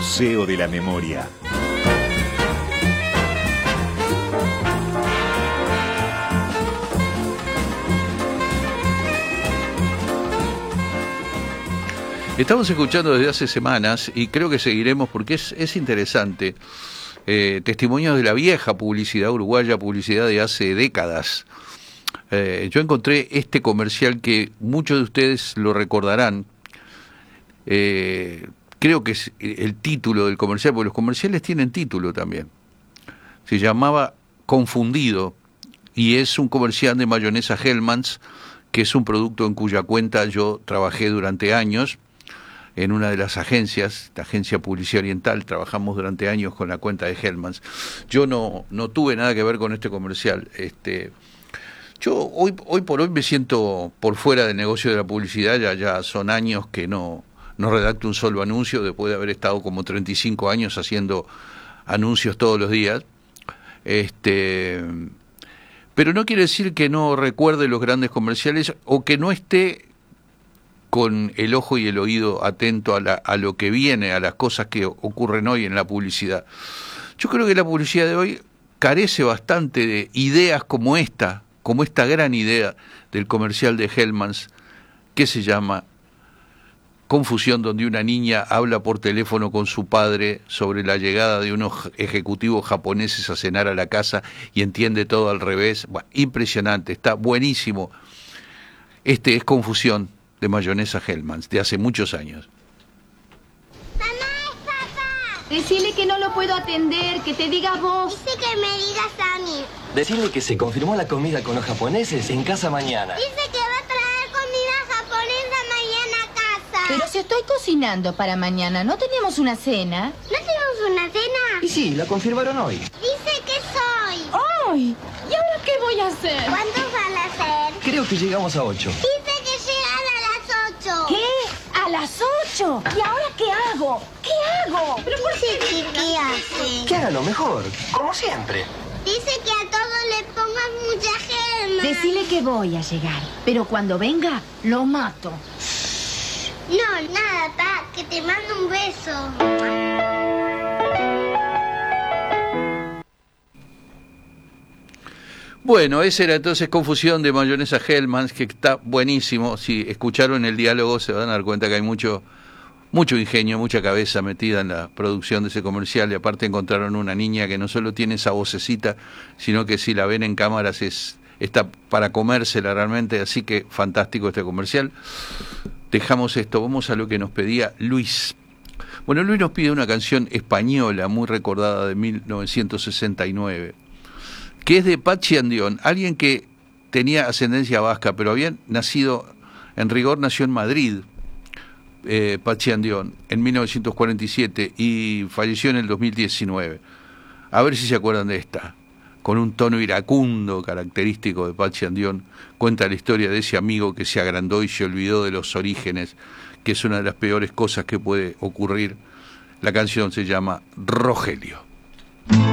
Museo de la Memoria. Estamos escuchando desde hace semanas y creo que seguiremos porque es interesante. Testimonios de la vieja publicidad uruguaya, publicidad de hace décadas. Yo encontré este comercial que muchos de ustedes lo recordarán. Creo que es el título del comercial, porque los comerciales tienen título también. Se llamaba Confundido y es un comercial de mayonesa Hellmann's, que es un producto en cuya cuenta yo trabajé durante años. En una de las agencias, la agencia Publicidad Oriental, trabajamos durante años con la cuenta de Hellmann's. Yo no tuve nada que ver con este comercial. Yo hoy por hoy me siento por fuera del negocio de la publicidad, ya son años que no redacto un solo anuncio, después de haber estado como 35 años haciendo anuncios todos los días. Pero no quiere decir que no recuerde los grandes comerciales o que no esté con el ojo y el oído atento a lo que viene, a las cosas que ocurren hoy en la publicidad. Yo creo que la publicidad de hoy carece bastante de ideas como esta gran idea del comercial de Hellmann's, que se llama Confusión, donde una niña habla por teléfono con su padre sobre la llegada de unos ejecutivos japoneses a cenar a la casa y entiende todo al revés. Bueno, impresionante, está buenísimo. Es Confusión, de mayonesa Hellmann's, de hace muchos años. ¡Mamá, es papá! Decile que no lo puedo atender, que te diga vos. Dice que me digas a mí. Decirle que se confirmó la comida con los japoneses en casa mañana. Dice que va a traer comida japonesa mañana a casa. Pero si estoy cocinando para mañana, ¿no tenemos una cena? ¿No tenemos una cena? Y sí, la confirmaron hoy. Dice que soy. ¡Ay! ¿Y ahora qué voy a hacer? ¿Cuántos van a ser? Creo que llegamos a 8. Dice que llegan a las 8. ¿Qué? ¿A las 8? ¿Y ahora qué hago? ¿Qué hago? ¿Pero por qué hace? Que haga lo mejor, como siempre. Dice que a todos le pongan mucha gema. Decile que voy a llegar, pero cuando venga, lo mato. No, nada, pa, que te mando un beso. Bueno, esa era entonces Confusión de mayonesa Hellmann's, que está buenísimo. Si escucharon el diálogo se van a dar cuenta que hay mucho ingenio, mucha cabeza metida en la producción de ese comercial, y aparte encontraron una niña que no solo tiene esa vocecita, sino que si la ven en cámaras está para comérsela realmente, así que fantástico este comercial. Dejamos esto, vamos a lo que nos pedía Luis. Bueno, Luis nos pide una canción española muy recordada de 1969, que es de Patxi Andión, alguien que tenía ascendencia vasca, pero había nacido, en rigor nació en Madrid, Patxi Andión, en 1947 y falleció en el 2019. A ver si se acuerdan de esta. Con un tono iracundo característico de Patxi Andión, cuenta la historia de ese amigo que se agrandó y se olvidó de los orígenes, que es una de las peores cosas que puede ocurrir. La canción se llama Rogelio.